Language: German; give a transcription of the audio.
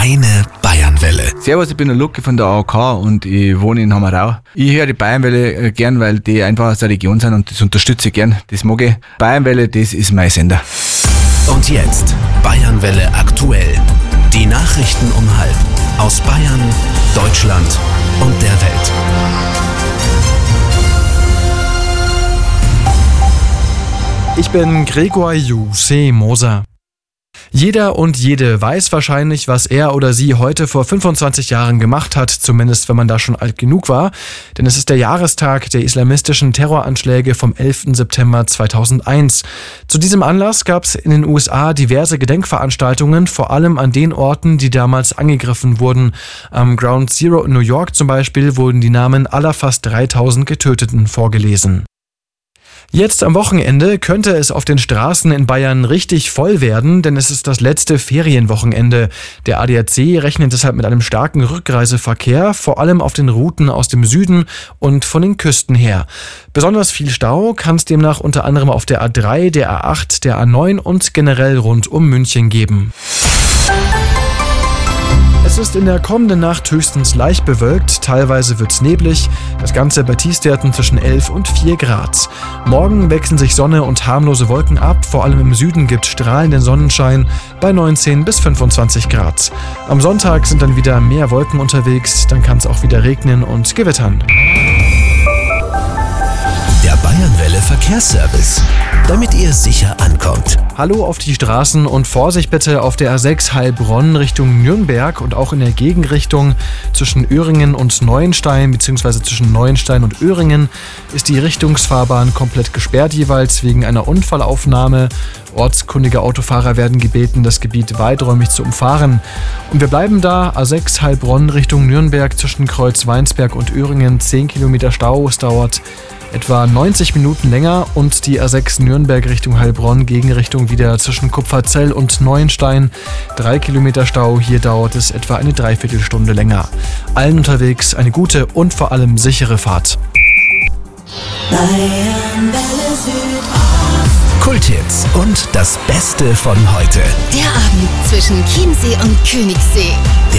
Deine Bayernwelle. Servus, ich bin der Lucke von der AOK und ich wohne in Hammerau. Ich höre die Bayernwelle gern, weil die einfach aus der Region sind und das unterstütze ich gern. Das mag ich. Bayernwelle, das ist mein Sender. Und jetzt Bayernwelle aktuell. Die Nachrichten um 12:30 aus Bayern, Deutschland und der Welt. Ich bin Gregor Juse Moser. Jeder und jede weiß wahrscheinlich, was er oder sie heute vor 25 Jahren gemacht hat, zumindest wenn man da schon alt genug war. Denn es ist der Jahrestag der islamistischen Terroranschläge vom 11. September 2001. Zu diesem Anlass gab es in den USA diverse Gedenkveranstaltungen, vor allem an den Orten, die damals angegriffen wurden. Am Ground Zero in New York zum Beispiel wurden die Namen aller fast 3000 Getöteten vorgelesen. Jetzt am Wochenende könnte es auf den Straßen in Bayern richtig voll werden, denn es ist das letzte Ferienwochenende. Der ADAC rechnet deshalb mit einem starken Rückreiseverkehr, vor allem auf den Routen aus dem Süden und von den Küsten her. Besonders viel Stau kann es demnach unter anderem auf der A3, der A8, der A9 und generell rund um München geben. Es ist in der kommenden Nacht höchstens leicht bewölkt, teilweise wird's neblig, das Ganze bei Tiefstwerten zwischen 11 und 4 Grad. Morgen wechseln sich Sonne und harmlose Wolken ab, vor allem im Süden gibt strahlenden Sonnenschein bei 19 bis 25 Grad. Am Sonntag sind dann wieder mehr Wolken unterwegs, dann kann es auch wieder regnen und gewittern. Der Bayernwelle Verkehrsservice, damit ihr sicher ankommt. Hallo auf die Straßen und Vorsicht bitte auf der A6 Heilbronn Richtung Nürnberg und auch in der Gegenrichtung zwischen Öhringen und Neuenstein bzw. zwischen Neuenstein und Öhringen ist die Richtungsfahrbahn komplett gesperrt jeweils wegen einer Unfallaufnahme. Ortskundige Autofahrer werden gebeten, das Gebiet weiträumig zu umfahren. Und wir bleiben da, A6 Heilbronn Richtung Nürnberg zwischen Kreuz Weinsberg und Öhringen 10 Kilometer Stau, es dauert etwa 90 Minuten länger und die A6 Nürnberg Richtung Heilbronn Gegenrichtung wieder zwischen Kupferzell und Neuenstein. 3 Kilometer Stau, hier dauert es etwa eine Dreiviertelstunde länger. Allen unterwegs eine gute und vor allem sichere Fahrt. Kulthits und das Beste von heute. Der Abend zwischen Chiemsee und Königssee.